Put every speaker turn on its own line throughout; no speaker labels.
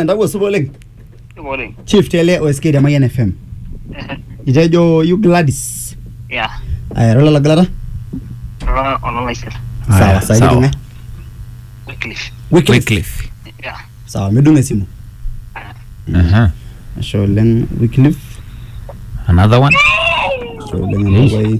ndawo suboleng.
Suboleng.
Chief Tele OSK ya Mayan FM. Itejo you Gladys.
Yeah.
Aya rola la glada.
Rola online.
Sawa, sawa dinga.
Wycliffe. Yeah.
Sawa, medunga simu. Sholeng Wycliffe.
Another one.
Sholeng way.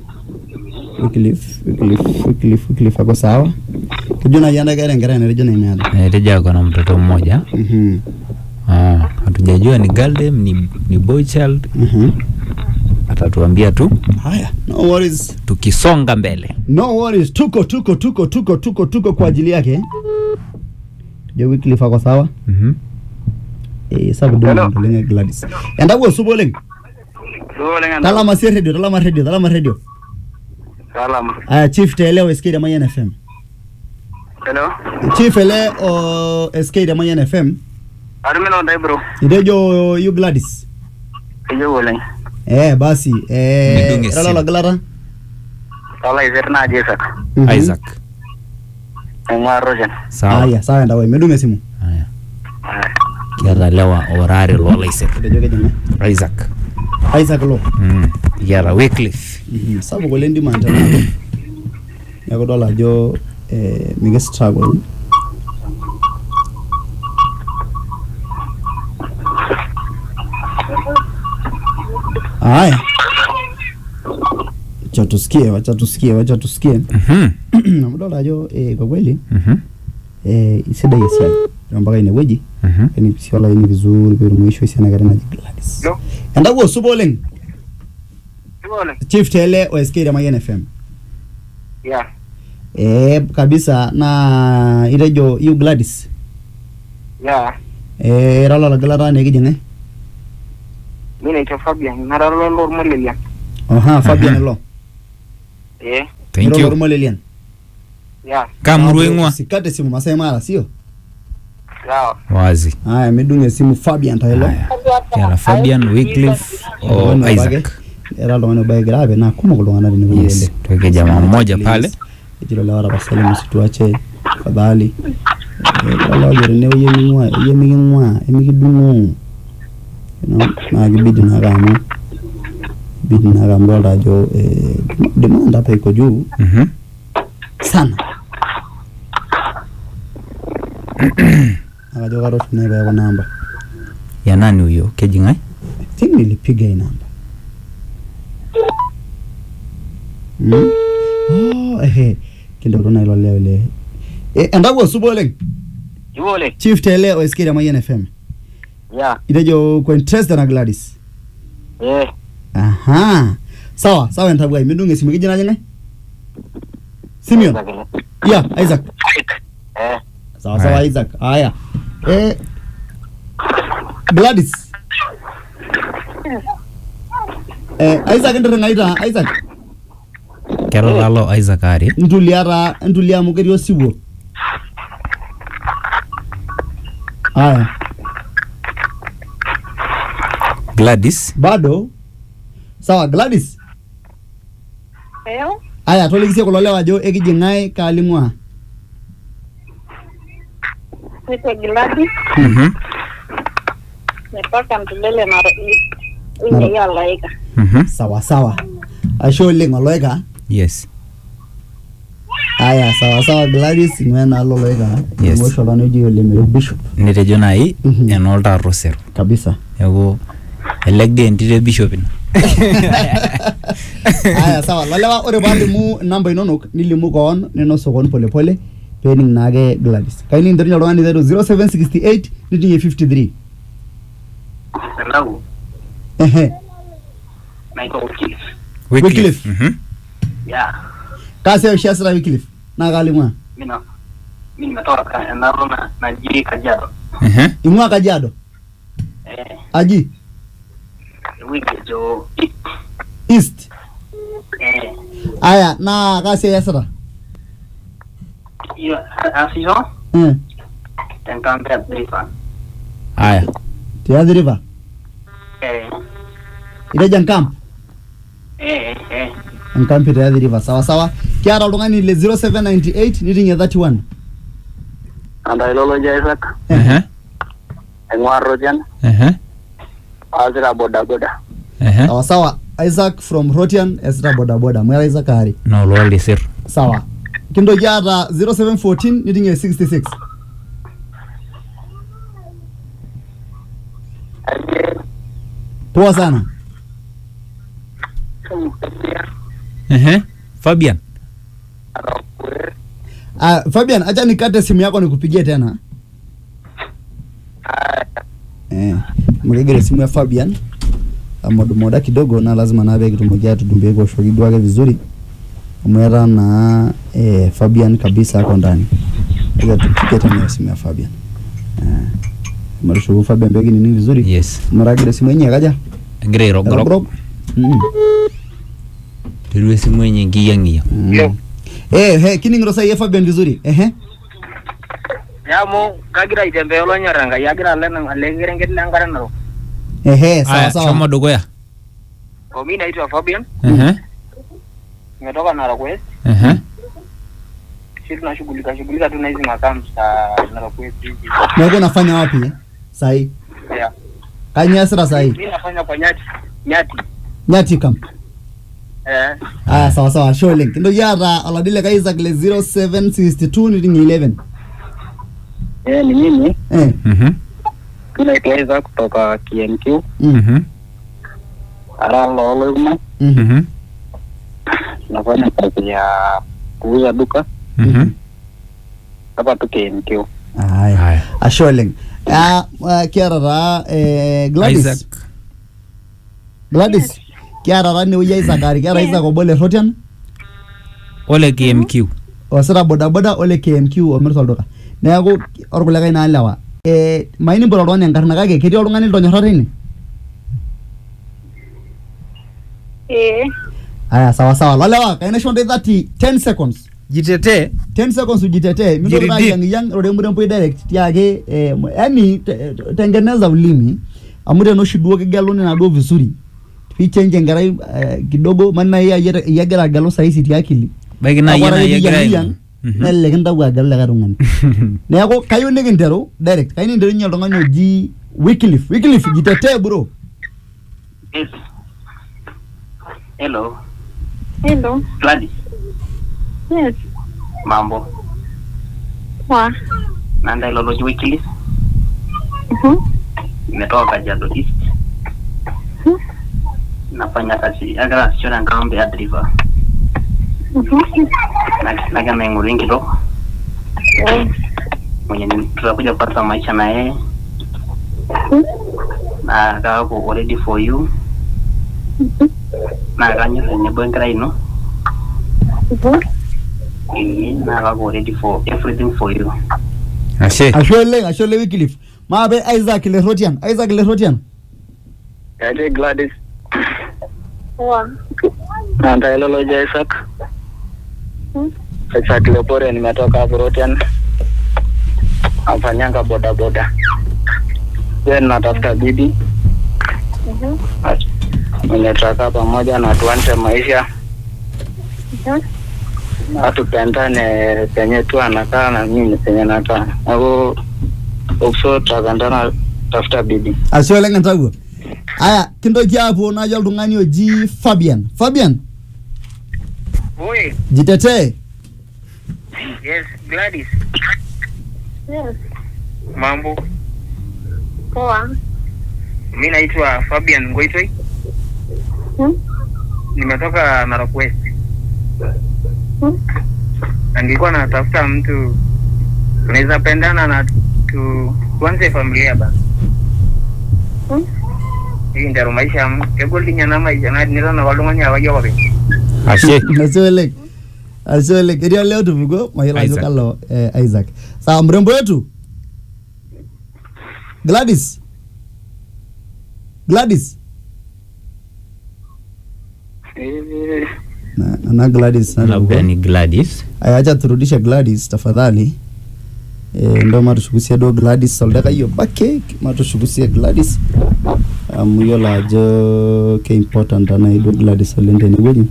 Wycliffe ako sawa. Kijuna yanda ngara na region imeada.
Reja kwa na mtoto mmoja. Hatujajua ni girl name ni boy child. Atatuambia tu.
Haya, no worries.
Tukisonga mbele.
No worries. Tuko kwa ajili yake. Je, Wycliffe ako sawa? Sabu ndio Gladys. Ndawo suboleng.
Suboleng.
Talama radio.
Salam.
Chief Tele OSK ya Mayan FM.
Hello.
Chief Tele OSK ya Mayan FM.
Armeno ndai bro.
Idejo you Gladys.
Ijo boleng.
Basi rala la glada.
Rala izerna
Isaac.
Rojan.
Sawa.
Aya, sawa ndawe medunga simu.
Aya. Kiara lewa orare lo Isaac.
Idejo kejana. Isaac lo.
Yara Wycliffe.
Sabu kolendi mantana. Yako dola jo mige struggle. Aya. Wacha tusikie. Namudola jo kwa kweli. Isida yesi. Mpaka ineweji. Ni siola ini vizuri pero mwisho isiana gari na Gladys. Ndawo suboleng. Chief Tele OSK ya Mayan FM.
Yeah.
Kabisa na irejo you Gladys.
Yeah.
Rala la glada ne kijenge.
Mimi naitwa Fabian, naralo normal Lilian.
Fabian lo.
Thank you.
Normal Lilian.
Yeah.
Kamruengwa.
Sikate simu Masai Mara sio?
Yeah.
Wazi.
Haya medunge simu Fabian taelo.
Yara Fabian Wycliffe Isaac.
Era ndo bai grave na kuma kulongana ni vile.
Yes, tuweke jamaa mmoja pale.
Ejilo la wara basali msituache fadhali. Kala jere ne yemingwa emikidungu. Na gibidi na gamo. Bidi na gamo la jo demand hapa iko juu. Sana. Akajo karo tunebe kwa namba.
Ya nani huyo? Kejingai?
Think nilipiga hii namba. Kidogo na ilo leo ile. Ndawo suboleng.
Suboleng.
Chief Tele OSK ya Mayan FM.
Yeah.
Idejo kwa interest na Gladys. Sawa ntabwa imedunge simu kijana nyenge. Simeon. Yeah, Isaac. Sawa Isaac. Haya. Gladys. Isaac ndere ngaita Isaac.
Kero lalo Isaac ari.
Ntulia mukerio siwo. Aya.
Gladys.
Bado. Sawa Gladys. Aya tolikise kulolewa jo ekijingai kalimwa.
Niko Gladys. Nepaka mtulele mara ile ya laika.
Sawa. Asho lengo loika.
Yes.
Aya sawa Gladys ngena loika.
Yes.
Mwisho la noji ile bishop.
Nitejo nai enolta Rosero.
Kabisa.
Yego elegde entire bishop ina.
Aya sawa lalewa ore balimu namba inonok nilimu kon neno sokon pole pening nage Gladys. Kaini ndirinya lwani 0768 nitinye 53.
Hello. Naitwa
Wycliffe.
Yeah.
Kasi ya shasra Wycliffe. Na kalimwa.
Mimi nimetoka na jiri Kajiado.
Imwa Kajiado. Aji.
Wikijo
East. Aya na kasi ya shasra.
Iyo asiyo. Tenkambe drifa.
Aya.
Tiazi river. Ile jankam. Nkampi Tiazi river. Sawa. Kiara oltung'ani ile 0798 nitinye 31.
Anda ilolo Isaac. Aing'ua Rotian. Aasita bodaboda.
Sawa sawa. Isaac from Rotian esita bodaboda. Mwera Isaac hari.
No loli sir.
Sawa. Kindoki ata 0714 nitinge 66. Poa sana.
Fabian.
Fabian, acha nikate simu yako nikupigie tena. Mkigere simu ya Fabian. Moda kidogo na lazima nawe kitumojea tudumbe kwa shogidu wake vizuri. Mwera na Fabian kabisa hapo ndani. Ndio tupige tena simu ya Fabian. Marushu Fabian begi nini vizuri?
Yes.
Maragire simu yenyewe kaja?
Ngire rogro. Tuwe simu yenyewe ngiyangia.
Kini ngirosa ya Fabian vizuri.
Yamo kagira itembea olonyaranga yagira lena alengere ngedile angara naro.
Sawa sawa.
Choma dogoya.
Mimi naitwa Fabian. Nimetoka Narok West. Sisi tunashughulika tu na hizi makamu za Narok West hizi.
Wewe unafanya wapi sahi?
Yeah.
Kanyasira sahi.
Mimi nafanya kwa Nyati
camp. Sawa sawa, show link. Ndio yara aladile kaiza kile 0762 ni 11.
Ni mimi. Tunaitwa kutoka KMQ. Aralo Oluma. Nafanya kazi ya kuuza duka. Hapa tu KMQ.
Haya. Asholing. Kiara Gladys. Gladys. Kiara ni uya Isaac, kiara Isaac obole Rotian.
Ole KMQ.
Wasira bodaboda ole KMQ omirso duka. Neeku orkulikae naa lewa. Maini bora oltung'ani enkarna kake ketii oltung'ani lonyorra teine? Aya sawa. Lalewa kaina shonde 10 seconds.
Jitete.
10 seconds ujitetee. Mimi ndo yang rembo direct tiake yani tengeneza ulimi. Amure no shiduo kigaloni na do vizuri. Fichenje ngarai kidogo maana yeye yagira galo saisi tiakili.
Bagi na yana yagira.
Nelle kenda wa galle garungan. Neeku kayo nikintero direct. Kaini ndero nyal tongani oji Wycliffe jitetee bro.
Yes. Hello. Gladys.
Yes.
Mambo.
Poa.
Nanda iloloji Wycliffe. Nimetoka Kajiado East. Nafanya kazi agara siona ngambe ya driver. Na kama nguringi to. Mwenye tutakuja kupata maisha na yeye. Na kako ready for you. Na kanyo ni bwenkra ino. Na kako ready for everything for you.
Ashole Wycliffe. Maabe Isaac le Rotian.
Kate Gladys.
Poa.
Nanda iloloji Isaac. Isaac Lepore nimetoka hapo Rotian. Afanyanga bodaboda. Then natafuta bibi. Mwenye traka pamoja na tuanze maisha. Atupendane penye tu anakaa na mimi penye nakaa. Hapo ukso takandana tafuta bibi.
Ashole ngatago. Aya kindoki hapo naja oltung'ani oji Fabian.
Oi.
Jitetee.
Yes, Gladys.
Yes.
Mambo.
Poa.
Mimi naitwa Fabian Ngoitoi. Nimetoka Narok West. Nilikuwa natafuta mtu tunaweza pendana na tuanze familia basi. Hii ndio maisha kegoli nyana maisha na nilana walunganya hawaja wapi.
Asole kiria leo tuvugo mahila kalo Isaac. Sawa mrembo wetu. Gladys. Na Gladys na
labda ni Gladys.
Acha turudishe Gladys tafadhali. Ndo matushukusia do Gladys soldaka hiyo bake matushukusia Gladys. Muyola jo ke important ana do Gladys solende ni wewe.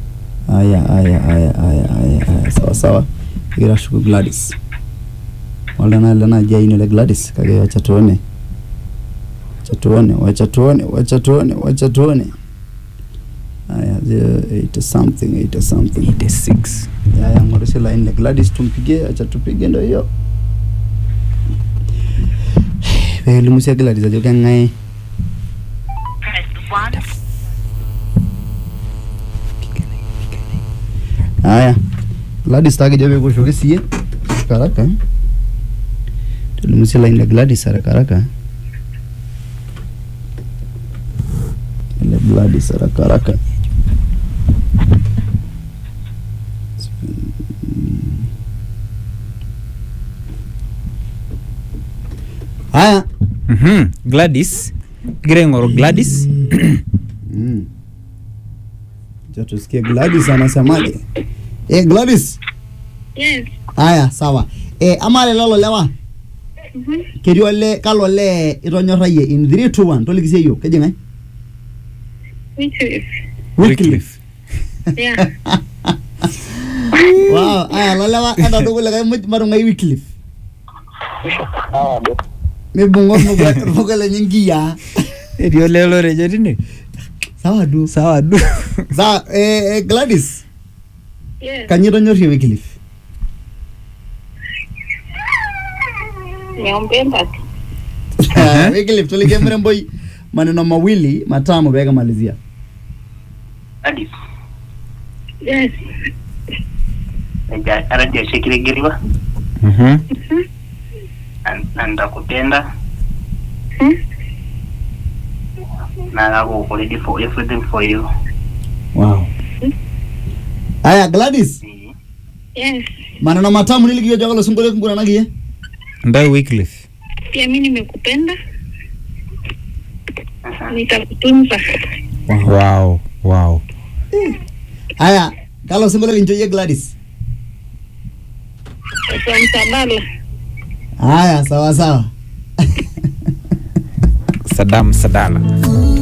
Aya sawa. Ira shuku Gladys. wala na lana jaino le Gladys kage wacha tuone aya
86
ya ngorese line le Gladys tumpige acha tupige ndio hiyo vile musia Gladys ajoka ngai aya Gladys tage jabe ko shoge sie karaka tulimusia line le Gladys haraka le Gladys haraka aya
Gladys Grengoro Gladys
tusikie Gladys anasemaje Gladys
Yes.
aya sawa amale lolo lewa kedio le kalo le itonyorayie in 3 2 1 tolikisie yo keje ngai
Wycliffe
Yeah.
wow aya lalewa enda dogole kai maru ngai Wycliffe mebungo mugale nyingia
edio lelo rejo tine
sawa du
sawa
Gladys
Yes.
kanyito nyorie Wycliffe
Niompenda.
Wycliffe tulige mremboi maneno mawili matamu bega malizia
Gladys
Yes.
aradia shekire giriwa ndakupenda na nako ready for everything for you.
wow aya Gladys
Yes.
maneno matamu nilikio jagalo sungole kunguna nagie
Ndai Wycliffe
Pia mimi nimekupenda. Nitakutunza.
wow
aya kalo sungole kinjoye Gladys
Msadala.
aya sawa
Saddam Sadala